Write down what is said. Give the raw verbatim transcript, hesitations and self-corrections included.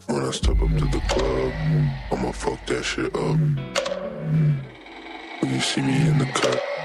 When I step up to the club, I'ma fuck that shit up. When you see me in the cut,